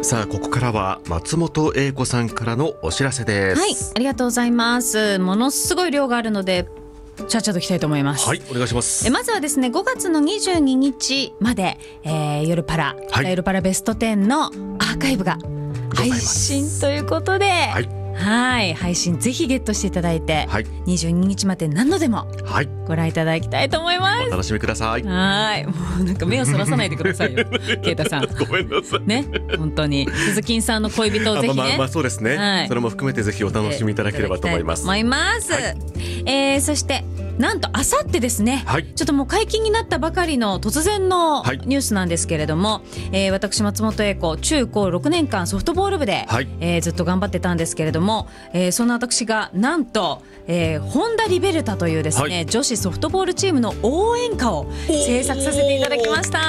さあここからは松本英子さんからのお知らせです。 はい、ありがとうございます。ものすごい量があるのでちゃっちゃといきたいと思います。 はい、お願いします。 まずはですね、5月の22日まで、夜パラ、夜パラベスト10のアーカイブが配信ということで、はい配信ぜひゲットしていただいて、22日まで何度でもご覧いただきたいと思います。 お楽しみください。 はい、もうなんか目をそらさないでくださいよケイタさん。 ごめんなさいね、本当に鈴木さんの恋人をぜひね、 そうですね、それも含めてぜひお楽しみいただければと思います。 そしてなんとあさってですね、ちょっともう解禁になったばかりの突然のニュースなんですけれども、私松本英子中高6年間ソフトボール部で、ずっと頑張ってたんですけれども、そんな私がなんと、ホンダリベルタというですね、女子ソフトボールチームの応援歌を制作させていただきました。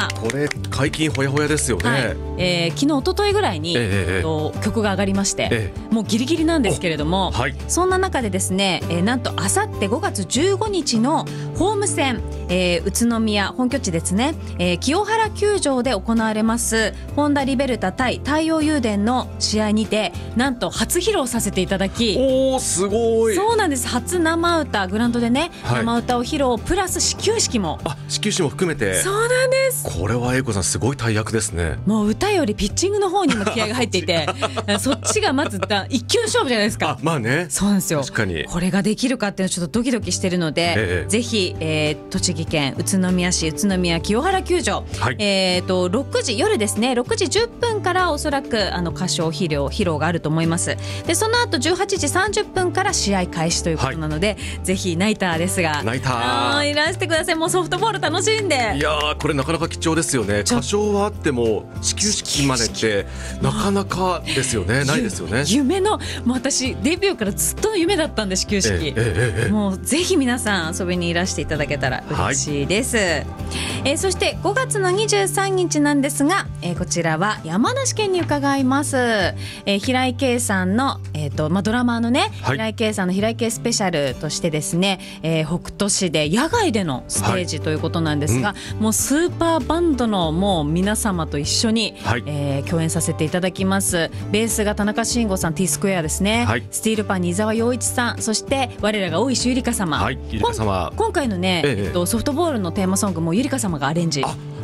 これ解禁ほやほやですよね。 昨日一昨日ぐらいに、曲が上がりまして、もうギリギリなんですけれども、そんな中でですね、なんとあさって5月15日のホーム戦、宇都宮本拠地ですね、清原球場で行われますホンダリベルタ対太陽誘電の試合にて、なんと初披露させていただき、 すごい。 そうなんです。初生歌、グラウンドでね、生歌を披露プラス始球式も含めて。 そうなんです。 これは英子さんすごい大役ですね。 もう歌よりピッチングの方にも気合が入っていてそっちがまず一球勝負じゃないですか。 まあね、 そうなんですよ。 確かにこれができるかっていうのはちょっとドキドキしてるので、ぜひ、栃木県宇都宮市宇都宮清原球場、6時夜ですね、6時10分からおそらく歌唱披露があると思います。でその後18時30分から試合開始ということなので、ぜひナイターですがいらしてください。もうソフトボール楽しんで。 いやー、これなかなか貴重ですよね。歌唱はあっても始球式までってなかなかですよね。ないですよね。 夢の、もう私デビューからずっとの夢だったんで、始球式、もうぜひ皆さん遊びにいらしていただけたら嬉しいです。そして5月の23日なんですが、こちらは山梨県に伺います。平井堅さんの、ドラマーのね、平井堅さんの平井堅スペシャルとしてですね、北斗市で野外でのステージということなんですが、もうスーパーバンドのもう皆様と一緒に、共演させていただきます。ベースが田中慎吾さん、 T スクエアですね、スティールパンに伊沢洋一さん、そして我らが大石ゆりか様、今回のね、ソフトボールのテーマソングもゆりか様がアレンジ